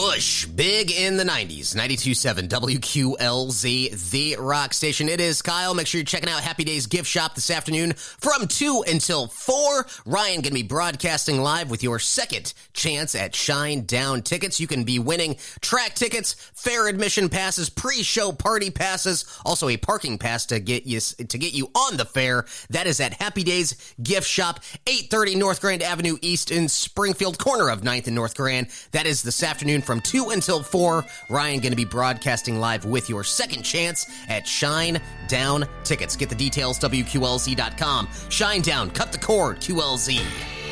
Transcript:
Bush, big in the 90s, 92.7 WQLZ, the rock station. It is Kyle. Make sure you're checking out Happy Days Gift Shop this afternoon from 2 until 4. Ryan going to be broadcasting live with your second chance at Shine Down tickets. You can be winning track tickets, fair admission passes, pre-show party passes, also a parking pass to get you on the fair. That is at Happy Days Gift Shop, 830 North Grand Avenue East in Springfield, corner of 9th and North Grand. That is this afternoon from 2 until 4. Ryan going to be broadcasting live with your second chance at Shine Down tickets. Get the details, WQLZ.com. Shine Down, cut the cord, QLZ.